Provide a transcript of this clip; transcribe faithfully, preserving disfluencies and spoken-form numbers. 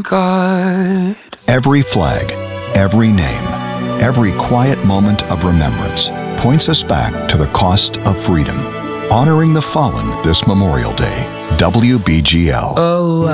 God. Every flag, every name, every quiet moment of remembrance points us back to the cost of freedom. Honoring the fallen this Memorial Day. W B G L. Oh,